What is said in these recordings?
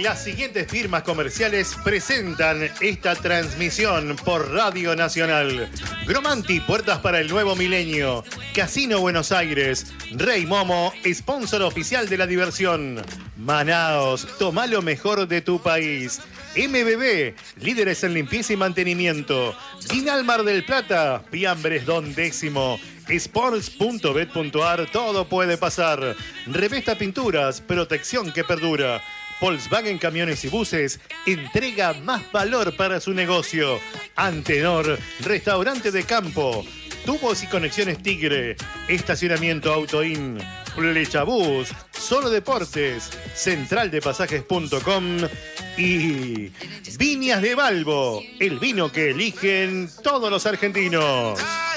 Las siguientes firmas comerciales presentan esta transmisión por Radio Nacional. Gromanti, puertas para el nuevo milenio. Casino Buenos Aires. Rey Momo, sponsor oficial de la diversión. Manaos, toma lo mejor de tu país. MBB, líderes en limpieza y mantenimiento. Vinal Mar del Plata, Fiambres Don Décimo. Sports.bet.ar, todo puede pasar. Revesta Pinturas, protección que perdura. Volkswagen Camiones y Buses, entrega más valor para su negocio. Antenor, restaurante de campo. Tubos y conexiones Tigre. Estacionamiento Autoin. Flechabús, Solo Deportes, centraldepasajes.com y Viñas de Balbo, el vino que eligen todos los argentinos.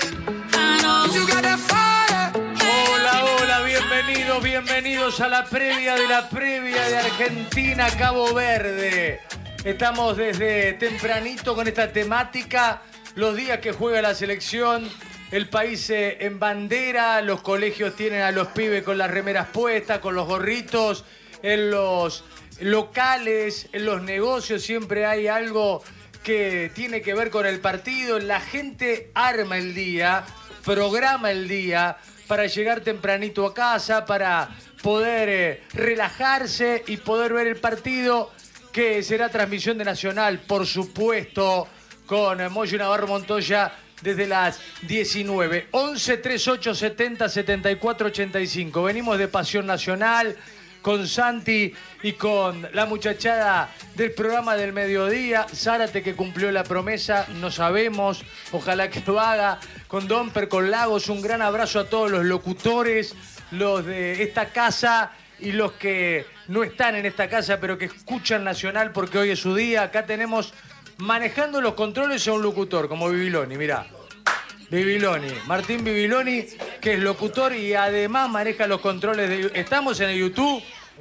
Hola, bienvenidos a la previa de Argentina-Cabo Verde. Estamos desde tempranito con esta temática, los días que juega la selección, el país en bandera, los colegios tienen a los pibes con las remeras puestas, con los gorritos, en los locales, en los negocios siempre hay algo que tiene que ver con el partido, la gente arma el día, programa el día para llegar tempranito a casa, para poder relajarse y poder ver el partido que será transmisión de Nacional, por supuesto, con Moyo Navarro Montoya desde las 19. 11 38 70 74 85. Venimos de Pasión Nacional con Santi y con la muchachada del programa del mediodía. Zárate, que cumplió la promesa, no sabemos, ojalá que lo haga. Con Domper, con Lagos, un gran abrazo a todos los locutores, los de esta casa y los que no están en esta casa, pero que escuchan Nacional porque hoy es su día. Acá tenemos manejando los controles a un locutor, como Bibiloni, mirá. Bibiloni, Martín Bibiloni, que es locutor y además maneja los controles de... Estamos en el YouTube,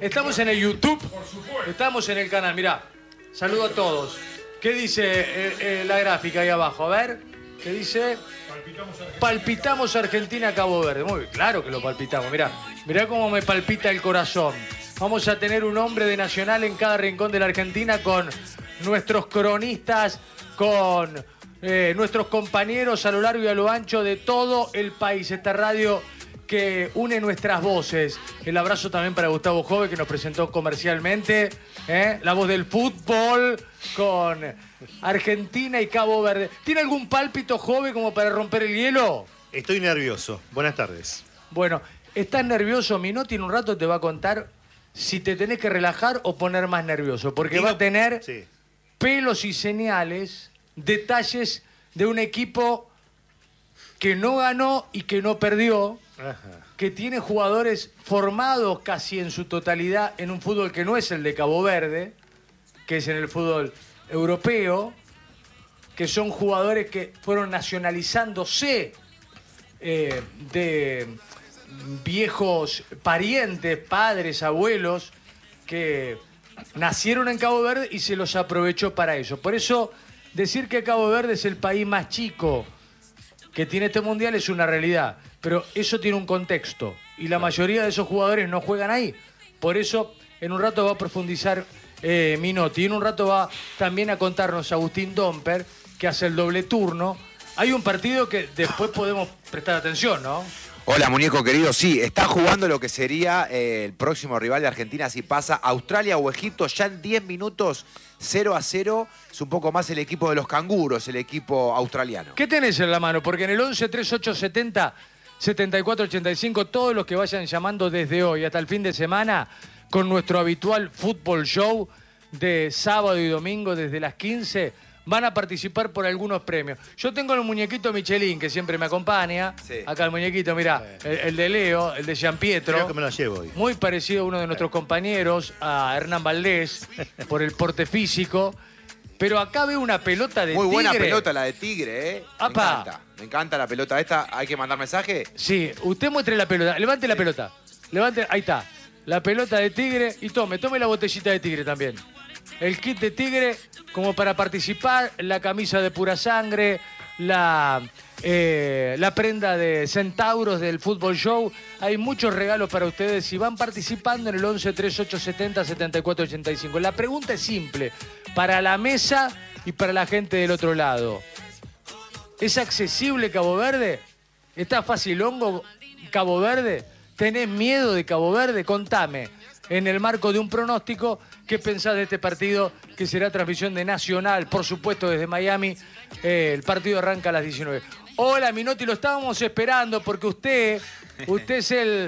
por supuesto. Estamos en el canal, mirá. Saludo a todos. ¿Qué dice la gráfica ahí abajo? A ver, ¿qué dice? Palpitamos Argentina-Cabo Verde. Muy bien, claro que lo palpitamos, mirá. Mirá cómo me palpita el corazón. Vamos a tener un hombre de Nacional en cada rincón de la Argentina con nuestros cronistas, con nuestros compañeros a lo largo y a lo ancho de todo el país. Esta radio que une nuestras voces. El abrazo también para Gustavo Jove, que nos presentó comercialmente. La voz del fútbol con Argentina y Cabo Verde. ¿Tiene algún pálpito, Jove, como para romper el hielo? Estoy nervioso. Buenas tardes. Bueno, ¿estás nervioso? Minotti en un rato te va a contar si te tenés que relajar o poner más nervioso. Porque va a tener pelos y señales, detalles de un equipo que no ganó y que no perdió. Ajá. Que tiene jugadores formados casi en su totalidad en un fútbol que no es el de Cabo Verde, que es en el fútbol europeo, que son jugadores que fueron nacionalizándose de viejos parientes, padres, abuelos, que nacieron en Cabo Verde y se los aprovechó para eso. Por eso, decir que Cabo Verde es el país más chico que tiene este mundial es una realidad. Pero eso tiene un contexto y la mayoría de esos jugadores no juegan ahí. Por eso, en un rato va a profundizar Minotti. Y en un rato va también a contarnos Agustín Domper, que hace el doble turno. Hay un partido que después podemos prestar atención, ¿no? Hola, muñeco querido. Sí, está jugando lo que sería el próximo rival de Argentina si pasa Australia o Egipto ya en 10 minutos, 0-0. Es un poco más el equipo de los canguros, el equipo australiano. ¿Qué tenés en la mano? Porque en el 11 38 70 74 85, todos los que vayan llamando desde hoy hasta el fin de semana con nuestro habitual fútbol show de sábado y domingo desde las 15, van a participar por algunos premios. Yo tengo el muñequito Michelin, que siempre me acompaña. Sí. Acá el muñequito, mirá, el de Leo, el de Gianpietro. Creo que me lo llevo hoy. Muy parecido a uno de nuestros compañeros, a Hernán Valdés, por el porte físico. Pero acá veo una pelota de Tigre. Muy buena pelota la de Tigre, ¿eh? Me encanta la pelota esta. ¿Hay que mandar mensaje? Sí, usted muestre la pelota. Levante la pelota. Levante, ahí está. La pelota de Tigre. Y tome la botellita de Tigre también. El kit de Tigre, como para participar, la camisa de Pura Sangre, la prenda de Centauros del Fútbol Show. Hay muchos regalos para ustedes y van participando en el 11 3870 7485. La pregunta es simple, para la mesa y para la gente del otro lado. ¿Es accesible Cabo Verde? ¿Está facilongo Cabo Verde? ¿Tenés miedo de Cabo Verde? Contame, en el marco de un pronóstico, ¿qué pensás de este partido que será transmisión de Nacional? Por supuesto, desde Miami, el partido arranca a las 19. Hola, Minotti, lo estábamos esperando porque usted es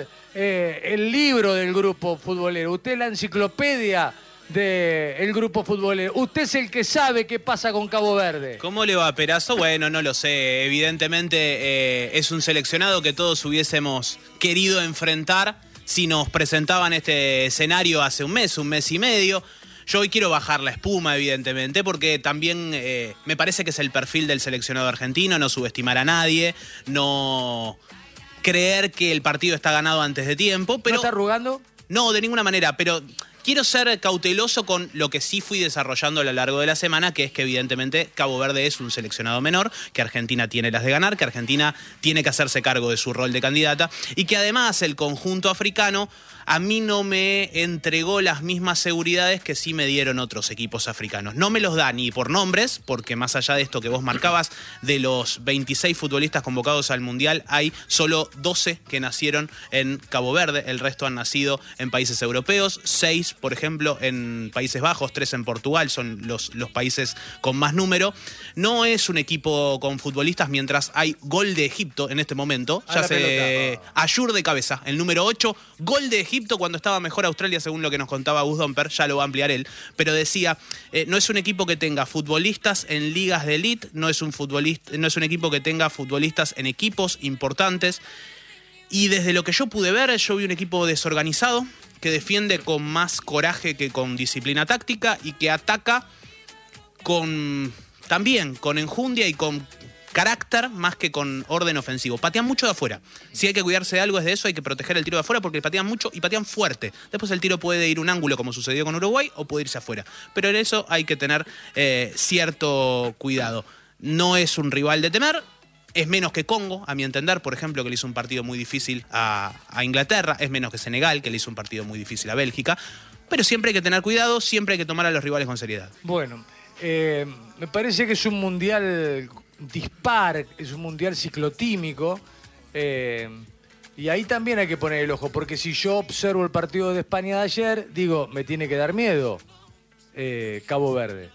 el libro del grupo futbolero, usted es la enciclopedia del grupo futbolero. Usted es el que sabe qué pasa con Cabo Verde. ¿Cómo le va, Perazo? Bueno, no lo sé. Evidentemente es un seleccionado que todos hubiésemos querido enfrentar si nos presentaban este escenario hace un mes y medio. Yo hoy quiero bajar la espuma, evidentemente, porque también me parece que es el perfil del seleccionado argentino, no subestimar a nadie, no creer que el partido está ganado antes de tiempo. Pero, ¿no está arrugando? No, de ninguna manera, pero quiero ser cauteloso con lo que sí fui desarrollando a lo largo de la semana, que es que evidentemente Cabo Verde es un seleccionado menor, que Argentina tiene las de ganar, que Argentina tiene que hacerse cargo de su rol de candidata y que además el conjunto africano a mí no me entregó las mismas seguridades que sí me dieron otros equipos africanos. No me los da ni por nombres, porque más allá de esto que vos marcabas, de los 26 futbolistas convocados al Mundial, hay solo 12 que nacieron en Cabo Verde, el resto han nacido en países europeos, 6, por ejemplo, en Países Bajos, 3 en Portugal, son los países con más número. No es un equipo con futbolistas, mientras hay gol de Egipto en este momento. Ayur de cabeza, el número 8, gol de Egipto cuando estaba mejor Australia, según lo que nos contaba Gus Domper, ya lo va a ampliar él, pero decía, no es un equipo que tenga futbolistas en ligas de elite, no es un equipo que tenga futbolistas en equipos importantes, y desde lo que yo pude ver, yo vi un equipo desorganizado, que defiende con más coraje que con disciplina táctica, y que ataca también con enjundia y con carácter más que con orden ofensivo. Patean mucho de afuera. Si hay que cuidarse de algo es de eso, hay que proteger el tiro de afuera porque patean mucho y patean fuerte. Después el tiro puede ir un ángulo como sucedió con Uruguay o puede irse afuera. Pero en eso hay que tener cierto cuidado. No es un rival de temer. Es menos que Congo, a mi entender, por ejemplo, que le hizo un partido muy difícil a Inglaterra. Es menos que Senegal, que le hizo un partido muy difícil a Bélgica. Pero siempre hay que tener cuidado, siempre hay que tomar a los rivales con seriedad. Bueno, me parece que es un mundial dispar, es un mundial ciclotímico, y ahí también hay que poner el ojo, porque si yo observo el partido de España de ayer, digo, me tiene que dar miedo Cabo Verde.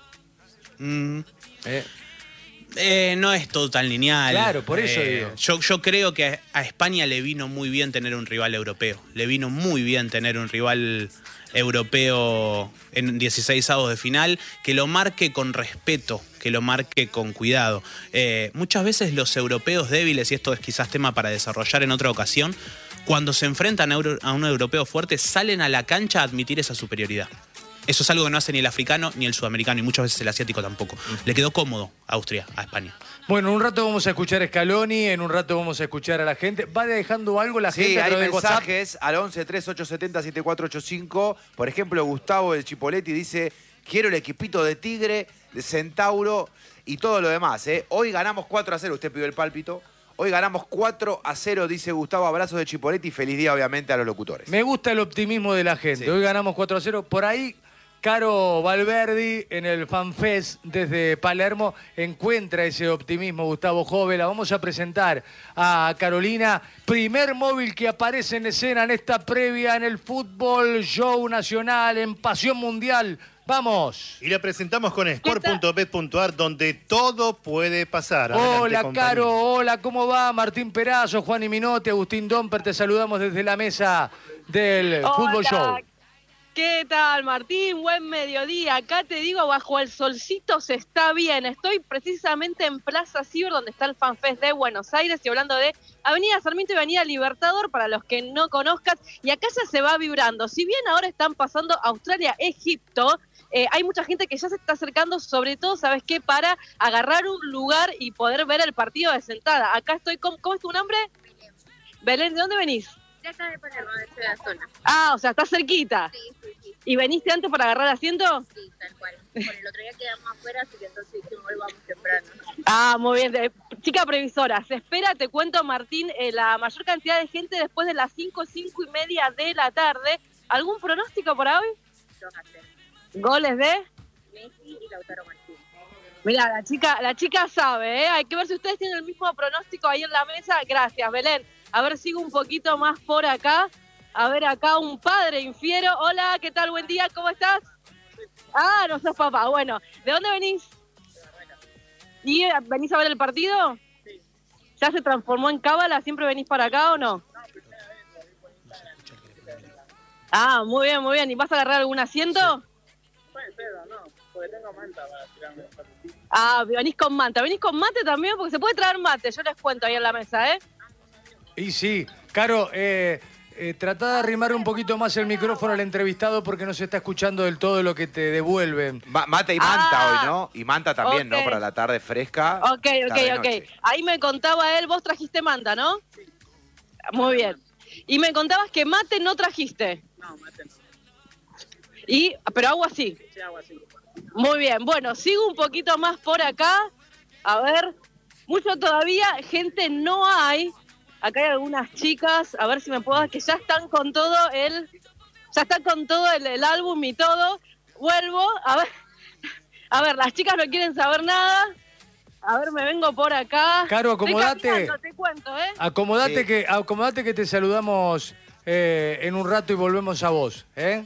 No es todo tan lineal. Claro, por eso digo. Yo creo que a España le vino muy bien tener un rival europeo. Le vino muy bien tener un rival europeo en 16avos de final, que lo marque con respeto, que lo marque con cuidado. Muchas veces los europeos débiles, y esto es quizás tema para desarrollar en otra ocasión, cuando se enfrentan a un europeo fuerte, salen a la cancha a admitir esa superioridad. Eso es algo que no hace ni el africano ni el sudamericano, y muchas veces el asiático tampoco. Le quedó cómodo a Austria, a España. Bueno, en un rato vamos a escuchar a Scaloni, en un rato vamos a escuchar a la gente. ¿Va dejando algo la gente a través de WhatsApp? Sí, hay mensajes al 11 3870 7485. Por ejemplo, Gustavo de Chipoletti dice, quiero el equipito de Tigre, de Centauro y todo lo demás. Hoy ganamos 4-0, usted pidió el pálpito. Hoy ganamos 4-0, dice Gustavo. Abrazos de Chipoletti y feliz día, obviamente, a los locutores. Me gusta el optimismo de la gente. Sí. Hoy ganamos 4-0. Por ahí, Caro Valverdi, en el FanFest desde Palermo, encuentra ese optimismo, Gustavo Jove. La vamos a presentar a Carolina. Primer móvil que aparece en escena en esta previa en el Fútbol Show Nacional, en Pasión Mundial. ¡Vamos! Y la presentamos con sport.bet.ar, donde todo puede pasar. Hola, adelante, Caro. Hola, ¿cómo va? Martín Perazo, Juan y Minotti, Agustín Domper. Te saludamos desde la mesa del Fútbol Show. ¿Qué tal, Martín? Buen mediodía. Acá te digo, bajo el solcito se está bien. Estoy precisamente en Plaza Ciber, donde está el FanFest de Buenos Aires, y hablando de Avenida Sarmiento y Avenida Libertador, para los que no conozcan. Y acá ya se va vibrando. Si bien ahora están pasando Australia-Egipto, hay mucha gente que ya se está acercando, sobre todo, ¿sabes qué? Para agarrar un lugar y poder ver el partido de sentada. Acá estoy con... ¿Cómo es tu nombre? Belén, ¿de dónde venís? De acá de Palermo, de la zona. Ah, o sea, está cerquita. Sí. ¿Y veniste antes para agarrar asiento? Sí, tal cual. Por el otro día quedamos afuera, así que entonces dijimos, hoy vamos temprano. Ah, muy bien. Chica previsora, se espera, te cuento, Martín, la mayor cantidad de gente después de las 5:30 de la tarde. ¿Algún pronóstico para hoy? 2-0. ¿Goles de? Messi y Lautaro Martínez. Mira, la chica sabe, ¿eh? Hay que ver si ustedes tienen el mismo pronóstico ahí en la mesa. Gracias, Belén. A ver, sigo un poquito más por acá. A ver, acá un padre infiero. Hola, ¿qué tal? Buen día, ¿cómo estás? Ah, no sos papá. Bueno, ¿de dónde venís? ¿Y venís a ver el partido? Sí. ¿Ya se transformó en cábala? ¿Siempre venís para acá o no? Ah, muy bien, muy bien. ¿Y vas a agarrar algún asiento? Puede ser, no, porque tengo manta para tirarme. Ah, venís con manta. ¿Venís con mate también? Porque se puede traer mate. Yo les cuento ahí en la mesa, ¿eh? Y sí, Caro, tratá de arrimar un poquito más el micrófono al entrevistado porque no se está escuchando del todo lo que te devuelven. Mate y manta hoy, ¿no? Y manta también, Ok. ¿no? Para la tarde fresca. Ok. tarde-noche. Ahí me contaba él, vos trajiste manta, ¿no? Sí. Muy bien. Y me contabas que mate no trajiste. No, mate no. Pero agua sí. Sí, agua así. Muy bien. Bueno, sigo un poquito más por acá. A ver. Mucho todavía. Gente no hay. Acá hay algunas chicas. A ver si me puedo... Que ya están con todo el... Ya están con todo el álbum y todo. Vuelvo. A ver, las chicas no quieren saber nada. A ver, me vengo por acá. Caro, acomodate. Estoy caminando, te cuento, ¿eh? Acomodate que te saludamos en un rato y volvemos a vos, ¿eh?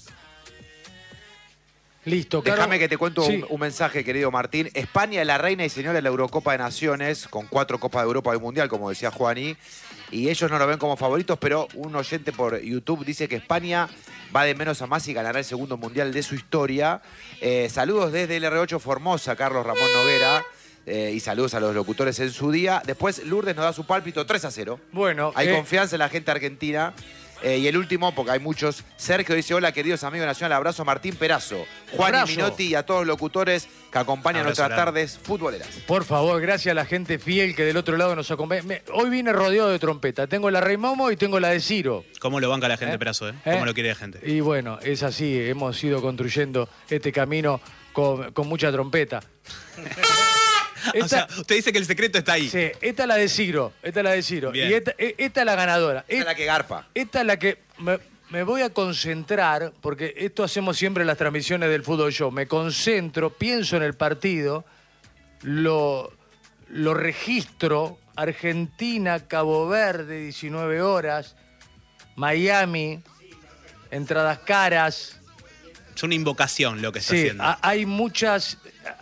Listo, Caro. Déjame que te cuento Sí. un mensaje, querido Martín. España es la reina y señora de la Eurocopa de Naciones, con 4 Copas de Europa y Mundial, como decía Juaní. Y ellos no lo ven como favoritos, pero un oyente por YouTube dice que España va de menos a más y ganará el segundo Mundial de su historia. Saludos desde el R8 Formosa, Carlos Ramón Noguera. Y saludos a los locutores en su día. Después Lourdes nos da su pálpito 3-0. Bueno, Hay confianza en la gente argentina. Y el último, porque hay muchos. Sergio dice, hola, queridos amigos de Nacional, abrazo a Martín Perazo, Juan Abrazo. y Minotti y a todos los locutores que acompañan Abrazo nuestras grande. tardes futboleras. por favor, gracias a la gente fiel que del otro lado nos acompaña. Hoy vine rodeado de trompeta. Tengo la Rey Momo y tengo la de Ciro. ¿Cómo lo banca la gente, Perazo, eh? ¿Cómo lo quiere la gente? Y bueno, es así. Hemos ido construyendo este camino con mucha trompeta. O sea, usted dice que el secreto está ahí. Sí, esta es la de Ciro. Bien. Y esta es la ganadora. Esa es la que garpa. Esta es la que me voy a concentrar, porque esto hacemos siempre en las transmisiones del Fútbol Show. Me concentro, pienso en el partido, lo registro. Argentina, Cabo Verde, 19 horas. Miami, entradas caras. Es una invocación lo que está Sí, haciendo. hay muchas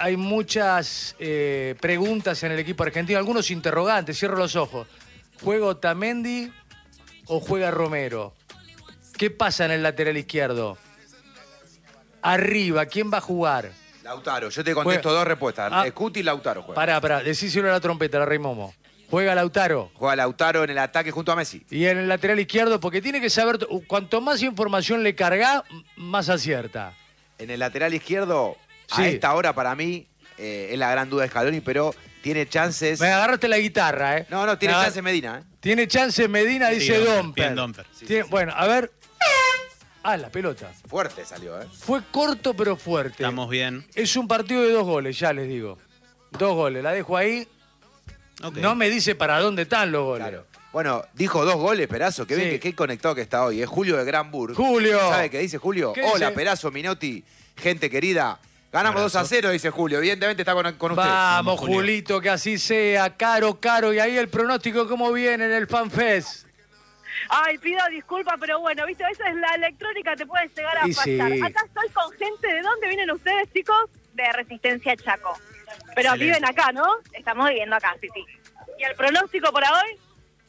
preguntas en el equipo argentino, algunos interrogantes, cierro los ojos. ¿Juega Otamendi o juega Romero? ¿Qué pasa en el lateral izquierdo? Arriba, ¿quién va a jugar? Lautaro, yo te contesto dos respuestas. Cuti y Lautaro juega. Pará, decíselo a la trompeta, la Rey Momo. Juega Lautaro. Juega Lautaro en el ataque junto a Messi. Y en el lateral izquierdo, porque tiene que saber, cuanto más información le carga, más acierta. En el lateral izquierdo, Sí. a esta hora para mí, es la gran duda de Scaloni, pero tiene chances... Me agarraste la guitarra, ¿eh? No, tiene Me agar- chances Medina, ¿eh? Tiene chance Medina, Sí, dice Domper. bien, Domper. Bueno, a ver. La pelota. Fuerte salió, ¿eh? Fue corto pero fuerte. Estamos bien. Es un partido de 2 goles, ya les digo. 2 goles, la dejo ahí. Ok. No me dice para dónde están los goles. Claro. Bueno, dijo 2 goles, Perazo. Qué bien, Sí. qué conectado que está hoy. Es Julio de Granburg. Julio. ¿Sabe qué dice Julio? ¿Qué Hola, dice? Perazo, Minotti, gente querida. Ganamos Abrazo. 2-0, dice Julio. Evidentemente está con usted. Vamos, Julio. Julito, que así sea. Caro. Y ahí el pronóstico, ¿cómo viene en el FanFest? Ay, pido disculpas, pero bueno, viste, a veces la electrónica te puede llegar a Y fallar. sí. Acá estoy con gente, ¿de dónde vienen ustedes, chicos? De Resistencia Chaco. Pero Excelente. viven acá, ¿no? Estamos viviendo acá, sí. ¿Y el pronóstico para hoy?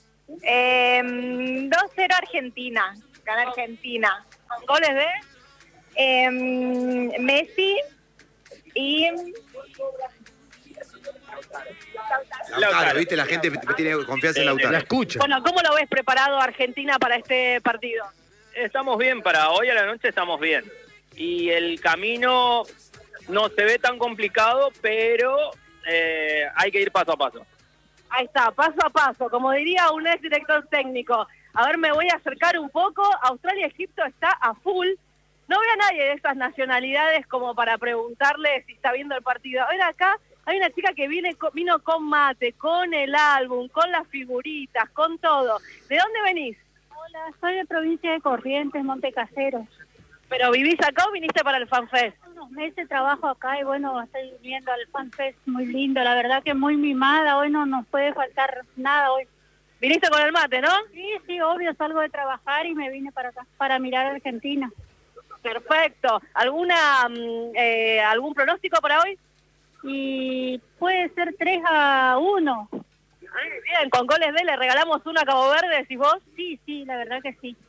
2-0 Argentina. Gana Argentina. ¿Con goles de? Messi y... Lautaro, ¿viste? La gente tiene confianza en Lautaro. La escucha. Bueno, ¿cómo lo ves preparado Argentina para este partido? Estamos bien, para hoy a la noche estamos bien. Y el camino no se ve tan complicado, pero hay que ir paso a paso. Ahí está, paso a paso, como diría un ex director técnico. A ver, me voy a acercar un poco. Australia-Egipto está a full. no veo a nadie de esas nacionalidades como para preguntarle si está viendo el partido. Ahora acá hay una chica que vino con mate, con el álbum, con las figuritas, con todo. ¿De dónde venís? Hola, soy de provincia de Corrientes, Montecaseros. ¿Pero vivís acá o viniste para el FanFest? Unos meses trabajo acá y bueno, estoy viendo al FanFest, muy lindo, la verdad que muy mimada, hoy no nos puede faltar nada hoy. Viniste con el mate, ¿no? Sí, obvio, salgo de trabajar y me vine para acá, para mirar a Argentina. Perfecto. ¿Algún pronóstico para hoy? Y puede ser 3-1. Bien, con goles de le regalamos una a Cabo Verde, decís vos. Sí, la verdad que sí.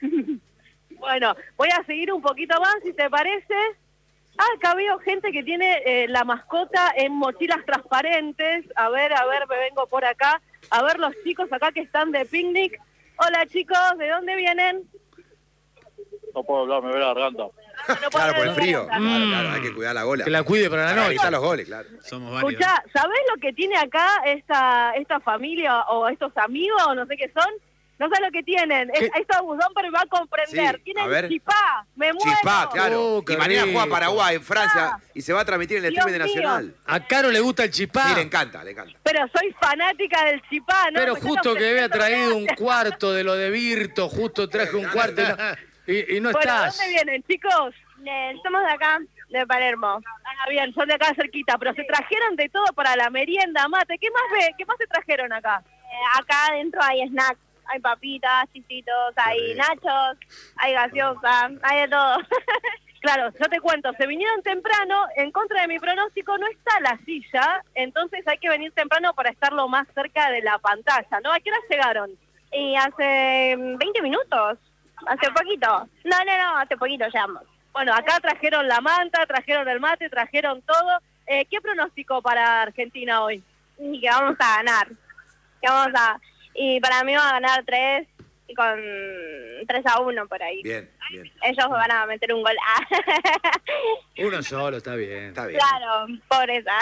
Bueno, voy a seguir un poquito más, si te parece. Acá veo gente que tiene la mascota en mochilas transparentes. A ver, me vengo por acá. A ver los chicos acá que están de picnic. Hola chicos, ¿de dónde vienen? No puedo hablar, me ve la garganta. No Claro, por el puedo frío. ver. Claro, hay que cuidar la gola. Que la cuide para la Para noche. evitar los goles, claro. Somos varios. Escuchá, ¿sabés lo que tiene acá esta familia o estos amigos o no sé qué son? No sé lo que tienen. Esto Buzón va a comprender. Sí, tienen a ver. chipá. Me muero. Chipá, claro. Qué Y mañana rico. juega Paraguay en Francia y se va a transmitir en el Dios streaming de mío. Nacional. A Caro le gusta el chipá. Sí, le encanta, le encanta. Pero soy fanática del chipá, ¿no? Pero Me justo están que había ofreciendo traído un gracias. cuarto de lo de Virto, justo traje un cuarto y no Bueno, estás. ¿dónde vienen, chicos? Somos de acá, de Palermo. Ah, bien, son de acá cerquita, pero se trajeron de todo para la merienda, mate. ¿Qué más se trajeron acá? Acá adentro hay snacks, hay papitas, chisitos, hay nachos, hay gaseosa, hay de todo. Claro, yo te cuento, se vinieron temprano, en contra de mi pronóstico no está la silla, entonces hay que venir temprano para estar lo más cerca de la pantalla, ¿no? ¿A qué hora llegaron? Y hace 20 minutos, hace poquito. No, hace poquito llegamos. Bueno, acá trajeron la manta, trajeron el mate, trajeron todo. ¿Qué pronóstico para Argentina hoy? Y que vamos a ganar. Y para mí va a ganar 3 y con 3-1 por ahí. Bien, bien. Ellos van a meter un gol. Uno solo, está bien. Está bien. Claro, pobreza.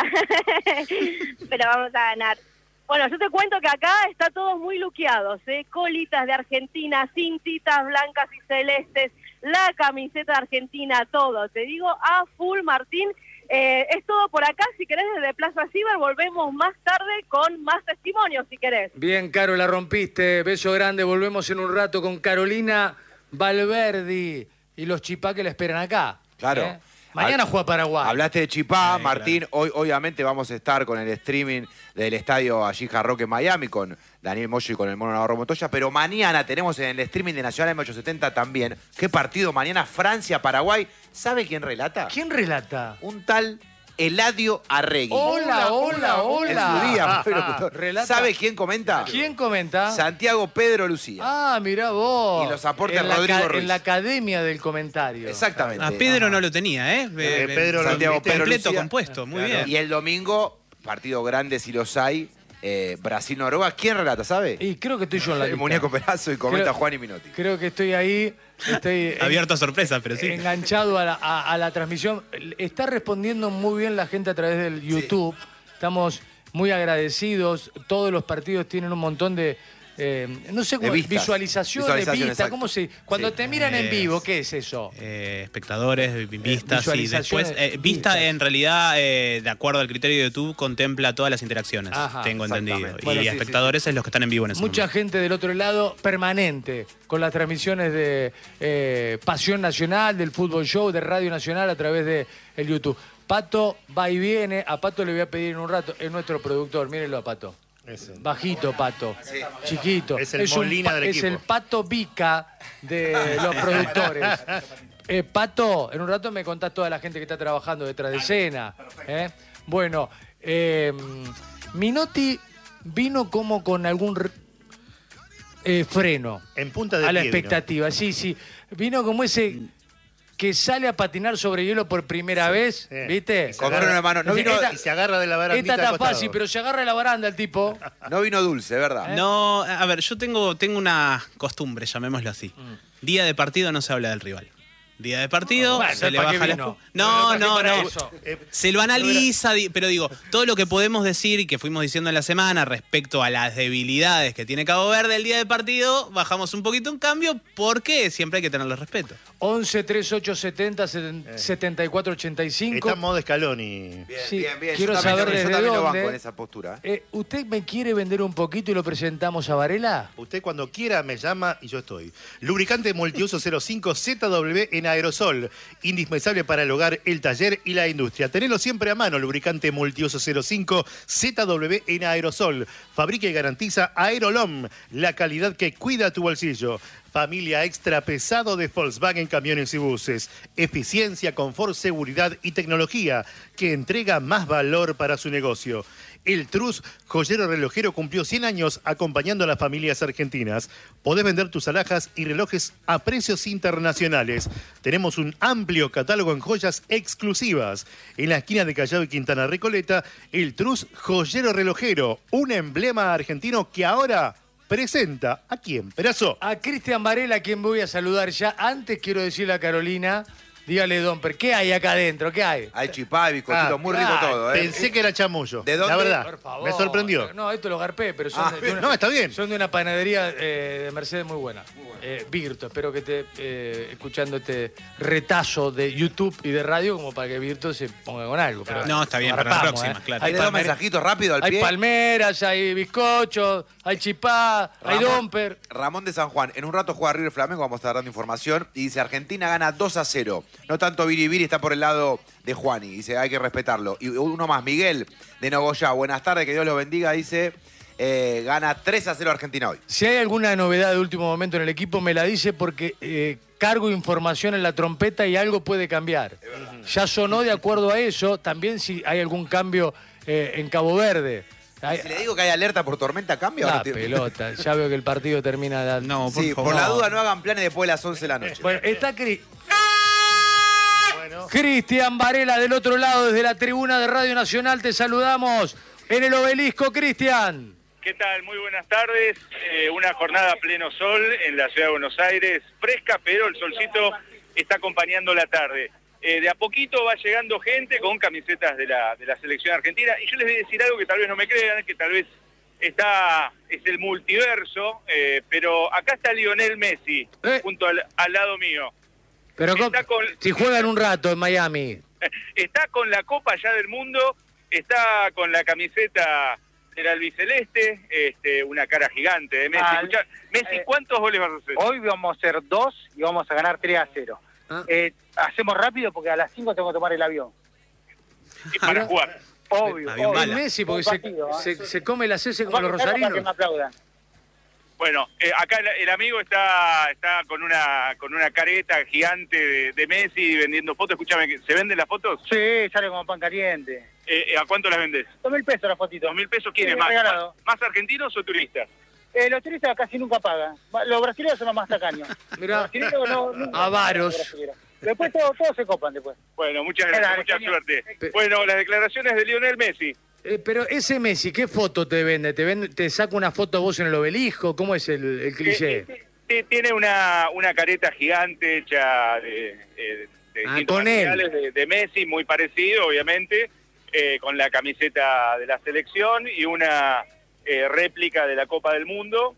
Pero vamos a ganar. Bueno, yo te cuento que acá está todos muy luqueados, ¿eh? Colitas de Argentina, cintitas blancas y celestes, la camiseta de Argentina, todo. Te digo, a full, Martín. Es todo por acá. Si querés, desde Plaza Ciber volvemos más tarde con más testimonios, si querés. Bien, Caro, la rompiste. Beso grande. Volvemos en un rato con Carolina Valverdi y los chipá que la esperan acá. Claro. Mañana juega Paraguay. Hablaste de Chipá, Sí, Martín. claro. Hoy, obviamente, vamos a estar con el streaming del estadio allí Hard Rock en Miami, con Daniel Moyo y con el Mono Navarro Montoya. Pero mañana tenemos en el streaming de Nacional M870 también. ¿Qué partido mañana? Francia-Paraguay. ¿Sabe quién relata? ¿Quién relata? Un tal Eladio Arregui. Hola. En su día fue locutor. Relata. ¿Sabe quién comenta? ¿Quién comenta? Santiago Pedro Lucía. Ah, mirá vos. Y los aportes En la Rodrigo Ruiz. En la academia del comentario. Exactamente. A Pedro no lo tenía, ¿eh? Pedro Santiago lo Pedro completo, Lucía. compuesto, muy Claro. bien. Y el domingo, partido grande si los hay, Brasil-Noruega. ¿Quién relata, sabe? Y creo que estoy yo en la El lista. muñeco Perazo y comenta Creo- Juan y Minotti. Creo que estoy ahí. Estoy Abierto a sorpresas, pero sí. enganchado a la transmisión. Está respondiendo muy bien la gente a través del YouTube. Estamos muy agradecidos. Todos los partidos tienen un montón de... no sé cómo, De vistas. visualización, de vista, exacto. ¿cómo se? Cuando Sí. te miran en vivo, ¿qué es eso? Espectadores, vistas y visualizaciones, después vista vistas. en realidad de acuerdo al criterio de YouTube contempla todas las interacciones, Ajá, tengo entendido. exactamente. Y Bueno, sí, espectadores es los que están en vivo en ese Mucha momento. gente del otro lado permanente con las transmisiones de Pasión Nacional, del Fútbol Show, de Radio Nacional a través de el YouTube. Pato va y viene. A Pato le voy a pedir en un rato. Es nuestro productor. Mírenlo a Pato. Ese. Bajito, Pato. Chiquito. Es el Molina del es equipo. el Pato Vica de los productores. Pato, en un rato me contás toda la gente que está trabajando detrás de escena. Bueno, Minotti vino como con algún freno En punta de a la pie vino. expectativa. Sí. Vino como ese que sale a patinar sobre hielo por primera vez, Sí. ¿viste? Y se Con agarra- una mano. No y se- vino, y se agarra de la barandita Esta al está costado. fácil, pero se agarra de la baranda el tipo. no vino dulce, ¿verdad? No, a ver, yo tengo una costumbre, llamémoslo así. Día de partido no se habla del rival. Día de partido, Bueno, se le ¿para qué baja la vino? No, ¿Para qué para no. eso? Se lo analiza, pero digo, todo lo que podemos decir y que fuimos diciendo en la semana respecto a las debilidades que tiene Cabo Verde el día del partido, bajamos un poquito un cambio porque siempre hay que tenerle respeto. 11 38 70 74 85. Está en modo Scaloni. Bien, Sí, bien. quiero Yo también- saber yo desde también lo dónde. banco en esa postura. ¿Usted me quiere vender un poquito y lo presentamos a Varela? Usted cuando quiera me llama y yo estoy. Lubricante multiuso 05 ZW en aerosol. Indispensable para el hogar, el taller y la industria. Tenelo siempre a mano. Lubricante multiuso 05 ZW en aerosol. Fabrica y garantiza Aerolom. La calidad que cuida tu bolsillo. Familia extra pesado de Volkswagen Camiones y Buses. Eficiencia, confort, seguridad y tecnología que entrega más valor para su negocio. El Trus, joyero relojero, cumplió 100 años acompañando a las familias argentinas. Podés vender tus alhajas y relojes a precios internacionales. Tenemos un amplio catálogo en joyas exclusivas. En la esquina de Callao y Quintana Recoleta, el Trus, joyero relojero, un emblema argentino que ahora presenta ¿a quién, Perazo? A Cristian Varela, a quien voy a saludar ya. Antes quiero decirle a Carolina, dígale, Domper, ¿qué hay acá adentro? ¿Qué hay? Hay chipá, hay bizcochito, muy rico todo, ¿eh? Pensé que era chamullo. ¿De dónde? La verdad, Por favor. me sorprendió. No, esto lo garpé, pero son de una, No, está bien. son de una panadería de Mercedes muy buena. Virto, espero que esté escuchando este retazo de YouTube y de radio como para que Virto se ponga con algo. Pero No, está bien, para la garpamos, próxima, claro. Hay, ¿Tiene dos mensajitos rápido al hay pie? palmeras, hay bizcochos, hay chipá, hay Domper. Ramón de San Juan, en un rato juega River Flamengo, vamos a estar dando información, y dice, Argentina gana 2-0. No tanto Biribiri, está por el lado de Juani, dice, hay que respetarlo. Y uno más, Miguel de Nogoyá, buenas tardes, que Dios los bendiga, dice, gana 3-0 Argentina hoy. Si hay alguna novedad de último momento en el equipo, me la dice porque cargo información en la trompeta y algo puede cambiar. Ya sonó de acuerdo a eso, también si hay algún cambio en Cabo Verde. Si le digo que hay alerta por tormenta, cambia. La Ahora te- pelota, ya veo que el partido termina. No, por Sí, favor. por la duda no hagan planes después de las 11 de la noche. Bueno, está Cristian Varela del otro lado, desde la tribuna de Radio Nacional, te saludamos en el Obelisco, Cristian. ¿Qué tal? Muy buenas tardes. Una jornada a pleno sol en la ciudad de Buenos Aires, fresca, pero el solcito está acompañando la tarde. De a poquito va llegando gente con camisetas de la selección argentina, y yo les voy a decir algo que tal vez no me crean, que tal vez es el multiverso, pero acá está Lionel Messi, junto al lado mío. Pero Está con- si juegan un rato en Miami. Está con la Copa ya del Mundo, está con la camiseta del albiceleste, una cara gigante de Messi. Escuchá, Messi, ¿cuántos goles vas a hacer? Hoy vamos a hacer 2 y vamos a ganar 3-0. Hacemos rápido porque a las 5 tengo que tomar el avión. Y para jugar. Obvio. Avión obvio. bala. Messi, porque Un partido, se come la cese con los Vamos a hacerlo para que rosarinos. me aplaudan. Bueno, acá el amigo está con una careta gigante de Messi vendiendo fotos. Escúchame, ¿se venden las fotos? Sí, sale como pan caliente. ¿A cuánto las vendes? 2.000 pesos la fotito. 2.000 pesos. ¿Quiénes Sí, más? regalado. ¿Más argentinos o turistas? Los turistas casi nunca pagan. Los brasileños son los más tacaños. Mirá, Los brasileños nunca avaros. pagan, los brasileños. Después todos se copan después. Bueno, muchas gracias, Dale, mucha genial. suerte. Bueno, las declaraciones de Lionel Messi. Pero ese Messi, ¿qué foto te vende? ¿Te saca una foto vos en el Obelisco? ¿Cómo es el cliché? Tiene una careta gigante hecha de distintos con él. materiales de Messi, muy parecido, obviamente, con la camiseta de la selección y una réplica de la Copa del Mundo.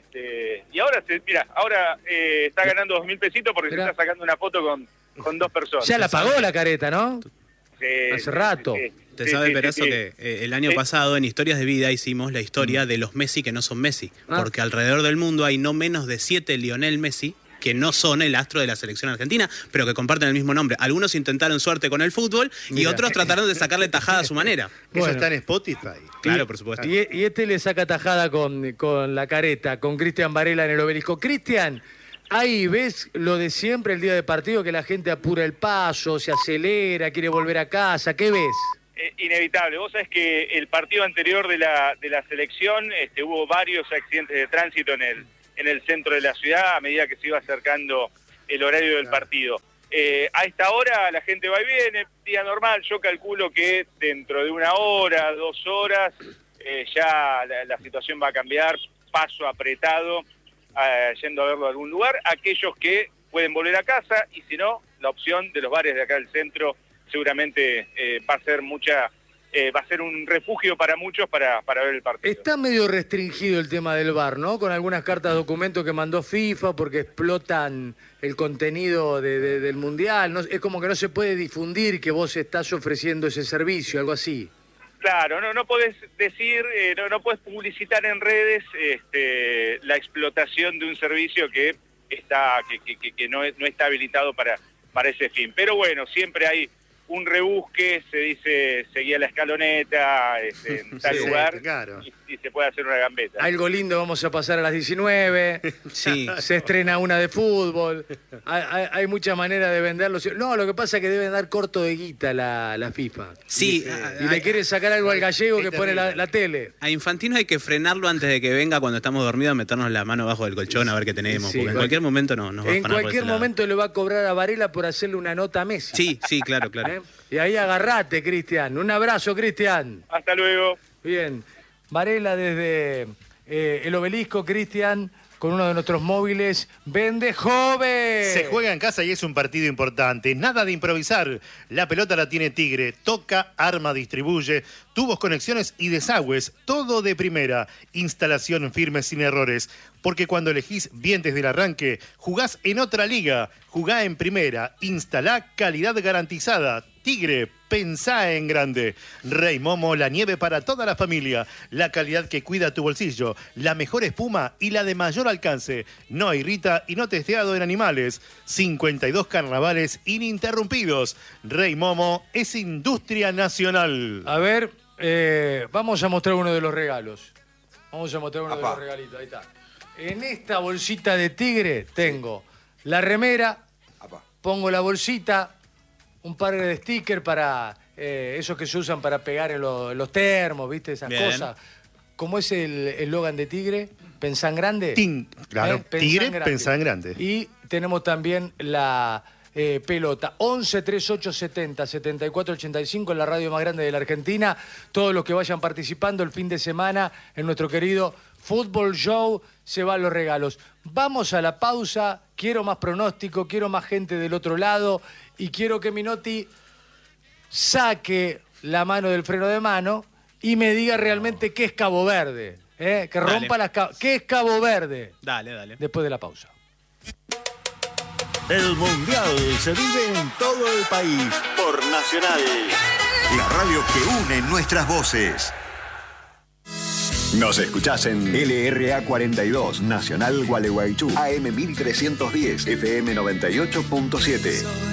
Y ahora, ahora está ganando 2.000 pesitos porque Mirá. se está sacando una foto con dos personas. Ya la pagó la careta, ¿no? Sí, hace rato. Usted Sí, sabe, sí, Perazo, sí. que el año pasado en Historias de Vida hicimos la historia de los Messi que no son Messi. Porque alrededor del mundo hay no menos de 7 Lionel Messi que no son el astro de la selección argentina, pero que comparten el mismo nombre. Algunos intentaron suerte con el fútbol y Mira. otros trataron de sacarle tajada a su manera. Eso Bueno. está en Spotify. Claro, por supuesto. Y este le saca tajada con la careta, con Cristian Varela en el Obelisco. Cristian, ahí ves lo de siempre el día de partido, que la gente apura el paso, se acelera, quiere volver a casa. ¿Qué ves? Inevitable. Vos sabés que el partido anterior de la selección hubo varios accidentes de tránsito en el centro de la ciudad a medida que se iba acercando el horario del partido. A esta hora la gente va y viene, día normal. Yo calculo que dentro de 1 hora, 2 horas, ya la situación va a cambiar, paso apretado, yendo a verlo a algún lugar. Aquellos que pueden volver a casa y si no, la opción de los bares de acá del centro seguramente va a ser un refugio para muchos para ver el partido. Está medio restringido el tema del bar, ¿no? Con algunas cartas documentos que mandó FIFA porque explotan el contenido del Mundial. No, es como que no se puede difundir que vos estás ofreciendo ese servicio, algo así. Claro, no podés decir, no podés publicitar en redes la explotación de un servicio que no está habilitado para ese fin. Pero bueno, siempre hay un rebusque, se dice, seguía la escaloneta en tal lugar, claro. y se puede hacer una gambeta. Algo lindo vamos a pasar a las 19, Sí. se estrena una de fútbol, hay muchas maneras de venderlo. No, lo que pasa es que deben dar corto de guita la FIFA. Sí, Y le quiere sacar algo al gallego que pone la tele. a Infantino hay que frenarlo antes de que venga cuando estamos dormidos, meternos la mano bajo del colchón a ver qué tenemos, Sí, porque en cualquier momento nos va a En afanar por cualquier ese lado. momento le va a cobrar a Varela por hacerle una nota a Messi. Sí, claro. Y ahí agarrate, Cristian. Un abrazo, Cristian. Hasta luego. Bien. Varela desde el Obelisco, Cristian, con uno de nuestros móviles. ¡Vende joven! Se juega en casa y es un partido importante. Nada de improvisar. La pelota la tiene Tigre. Toca, arma, distribuye. Tubos, conexiones y desagües. Todo de primera. Instalación firme sin errores. Porque cuando elegís bien desde el arranque, jugás en otra liga. Jugá en primera. Instalá calidad garantizada. Tigre, pensá en grande. Rey Momo, la nieve para toda la familia. La calidad que cuida tu bolsillo. La mejor espuma y la de mayor alcance. No irrita y no testeado en animales. 52 carnavales ininterrumpidos. Rey Momo es industria nacional. A ver, vamos a mostrar uno de los regalos. Vamos a mostrar uno de los regalitos. Ahí está. En esta bolsita de Tigre tengo la remera, pongo la bolsita, un par de stickers para esos que se usan para pegar en los termos, ¿viste? Esas Bien. cosas. ¿Cómo es el eslogan de Tigre? ¿Pensá en grande? Claro, Tigre, pensá en grande. Y tenemos también la pelota 11 38 70 74 85 en la radio más grande de la Argentina. Todos los que vayan participando el fin de semana en nuestro querido Fútbol Show se van los regalos. Vamos a la pausa. Quiero más pronóstico, quiero más gente del otro lado y quiero que Minotti saque la mano del freno de mano y me diga realmente qué es Cabo Verde. Que rompa las... ¿Qué es Cabo Verde? Dale. Después de la pausa. El Mundial se vive en todo el país por Nacional, la radio que une nuestras voces. Nos escuchás en LRA 42, Nacional Gualeguaychú, AM 1310, FM 98.7.